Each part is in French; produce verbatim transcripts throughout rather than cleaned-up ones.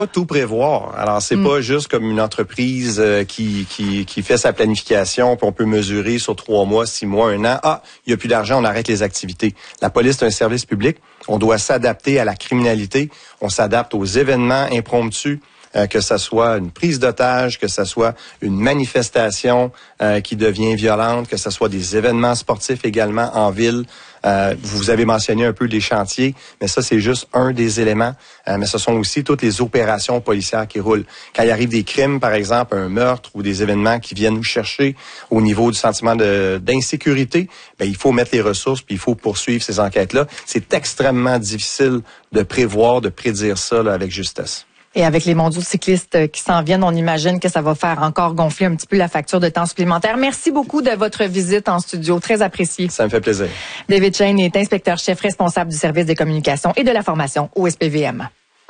pas tout prévoir. Alors, c'est mm. pas juste comme une entreprise euh, qui, qui qui fait sa planification, puis on peut mesurer sur trois mois, six mois, un an. Ah, il y a plus d'argent, on arrête les activités. La police est un service public. On doit s'adapter à la criminalité. On s'adapte aux événements impromptus. Euh, que ça soit une prise d'otage, que ça soit une manifestation euh, qui devient violente, que ça soit des événements sportifs également en ville. Euh, vous avez mentionné un peu les chantiers, mais ça, c'est juste un des éléments. Euh, mais ce sont aussi toutes les opérations policières qui roulent. Quand il arrive des crimes, par exemple, un meurtre ou des événements qui viennent nous chercher au niveau du sentiment de, d'insécurité, ben, il faut mettre les ressources puis il faut poursuivre ces enquêtes-là. C'est extrêmement difficile de prévoir, de prédire ça là, avec justesse. Et avec les mondiaux cyclistes qui s'en viennent, on imagine que ça va faire encore gonfler un petit peu la facture de temps supplémentaire. Merci beaucoup de votre visite en studio. Très apprécié. Ça me fait plaisir. David Cheyne est inspecteur-chef responsable du service des communications et de la formation au S P V M.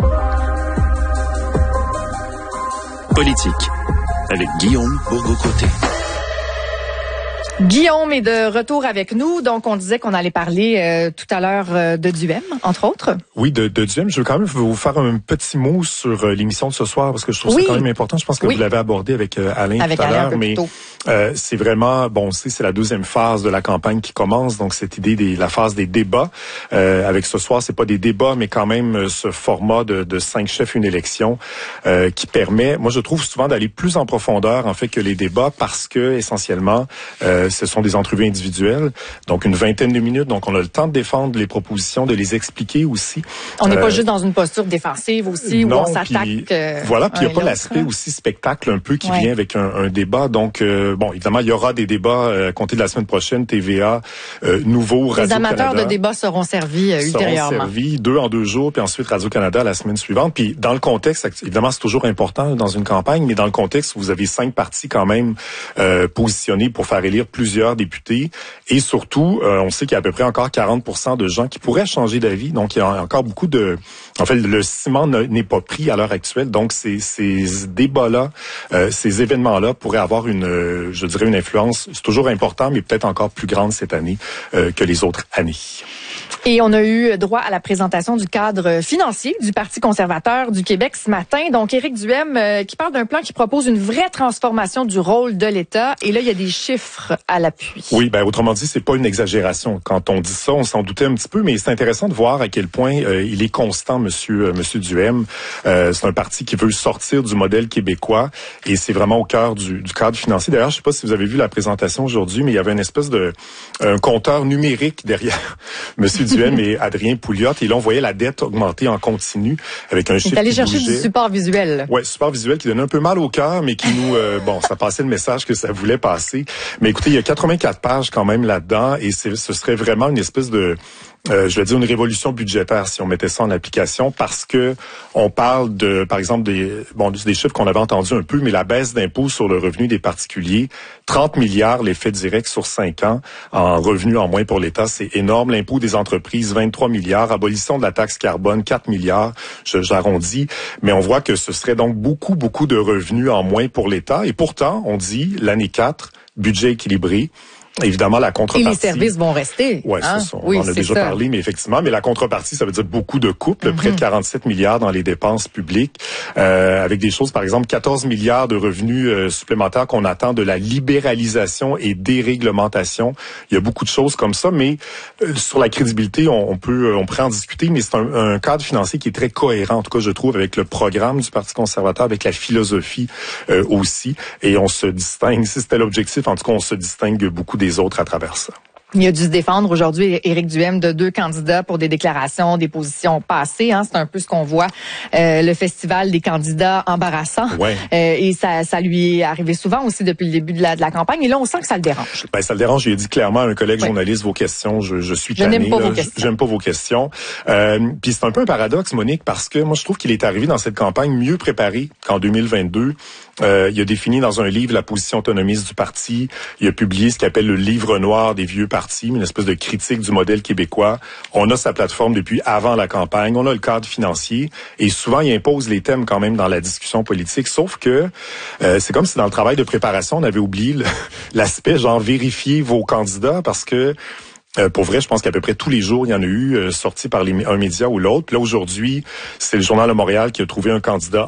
Politique avec Guillaume Bourgault-Côté. Guillaume est de retour avec nous. Donc, on disait qu'on allait parler euh, tout à l'heure euh, de Duhem, entre autres. Oui, de, de Duhem. Je veux quand même vous faire un petit mot sur euh, l'émission de ce soir parce que je trouve oui. ça quand même important. Je pense que oui. vous l'avez abordé avec euh, Alain avec tout à Alain l'heure. Mais euh, c'est vraiment, bon, on sait, c'est la deuxième phase de la campagne qui commence. Donc, cette idée des la phase des débats. Euh, avec ce soir, c'est pas des débats, mais quand même ce format de, de cinq chefs, une élection euh, qui permet, moi, je trouve souvent d'aller plus en profondeur, en fait, que les débats parce que, essentiellement, euh, ce sont des entrevues individuelles, donc une vingtaine de minutes. Donc, on a le temps de défendre les propositions, de les expliquer aussi. On n'est euh, pas juste dans une posture défensive aussi, non, où on s'attaque. Puis, euh, voilà, puis il n'y a pas l'aspect aussi spectacle un peu qui ouais. vient avec un, un débat. Donc, euh, bon, évidemment, il y aura des débats euh, à compter de la semaine prochaine, T V A, euh, nouveau, Radio-Canada. Les amateurs de débat seront servis euh, ultérieurement. Seront servis deux en deux jours, puis ensuite Radio-Canada la semaine suivante. Puis, dans le contexte, évidemment, c'est toujours important dans une campagne, mais dans le contexte où vous avez cinq partis quand même euh, positionnés pour faire élire plusieurs députés. Et surtout, euh, on sait qu'il y a à peu près encore quarante pour cent de gens qui pourraient changer d'avis. Donc, il y a encore beaucoup de... En fait, le ciment n'est pas pris à l'heure actuelle. Donc, ces, ces débats-là, euh, ces événements-là pourraient avoir une, euh, je dirais, une influence. C'est toujours important, mais peut-être encore plus grande cette année euh, que les autres années. Et on a eu droit à la présentation du cadre financier du Parti conservateur du Québec ce matin. Donc, Éric Duhem euh, qui parle d'un plan qui propose une vraie transformation du rôle de l'État. Et là, il y a des chiffres à l'appui. Oui, ben autrement dit, c'est pas une exagération. Quand on dit ça, on s'en doutait un petit peu, mais c'est intéressant de voir à quel point euh, il est constant, Monsieur euh, Monsieur Duhem. Euh, c'est un parti qui veut sortir du modèle québécois et c'est vraiment au cœur du, du cadre financier. D'ailleurs, je sais pas si vous avez vu la présentation aujourd'hui, mais il y avait une espèce de un compteur numérique derrière Monsieur Duhem et Adrien Pouliot. Et là, on voyait la dette augmenter en continu avec un chiffre. Il est allé chercher bougeait. du support visuel. Ouais, support visuel qui donne un peu mal au cœur, mais qui nous, euh, bon, ça passait le message que ça voulait passer. Mais écoutez, il y a quatre-vingt-quatre pages quand même là-dedans, et c'est, ce serait vraiment une espèce de Euh, je vais dire une révolution budgétaire si on mettait ça en application, parce que on parle de, par exemple, des bon des chiffres qu'on avait entendus un peu, mais la baisse d'impôts sur le revenu des particuliers, trente milliards l'effet direct sur cinq ans en revenus en moins pour l'État, c'est énorme. L'impôt des entreprises, vingt-trois milliards. Abolition de la taxe carbone, quatre milliards. Je, j'arrondis, mais on voit que ce serait donc beaucoup, beaucoup de revenus en moins pour l'État. Et pourtant, on dit l'année quatre, budget équilibré. Évidemment, la contrepartie... Et les services vont rester. Ouais, hein? c'est ça. On oui, en a déjà ça. parlé, mais effectivement, mais la contrepartie, ça veut dire beaucoup de coupes, mm-hmm. près de quarante-sept milliards dans les dépenses publiques, euh, avec des choses, par exemple, quatorze milliards de revenus euh, supplémentaires qu'on attend de la libéralisation et déréglementation. Il y a beaucoup de choses comme ça, mais euh, sur la crédibilité, on, on peut on pourrait en discuter, mais c'est un, un cadre financier qui est très cohérent, en tout cas, je trouve, avec le programme du Parti conservateur, avec la philosophie euh, aussi, et on se distingue, si c'était l'objectif, en tout cas, on se distingue beaucoup des autres à travers ça. Il a dû se défendre aujourd'hui, Éric Duhem, de deux candidats pour des déclarations, des positions passées. Hein. C'est un peu ce qu'on voit, euh, le festival des candidats embarrassants. Ouais. Euh, et ça, ça lui est arrivé souvent aussi depuis le début de la, de la campagne. Et là, on sent que ça le dérange. Ben, ça le dérange. J'ai dit clairement à un collègue ouais. journaliste, vos questions, je, je suis tanné. Je n'aime pas là. vos questions. J'aime pas vos questions. Euh, Puis c'est un peu un paradoxe, Monique, parce que moi, je trouve qu'il est arrivé dans cette campagne mieux préparé qu'en deux mille vingt-deux. Euh, il a défini dans un livre la position autonomiste du parti. Il a publié ce qu'il appelle le livre noir des vieux partis, une espèce de critique du modèle québécois. On a sa plateforme depuis avant la campagne. On a le cadre financier. Et souvent, il impose les thèmes quand même dans la discussion politique. Sauf que euh, c'est comme si dans le travail de préparation, on avait oublié le, l'aspect genre vérifier vos candidats parce que Euh, pour vrai, je pense qu'à peu près tous les jours, il y en a eu euh, sortis par les, un média ou l'autre. Puis là, aujourd'hui, c'est le Journal de Montréal qui a trouvé un candidat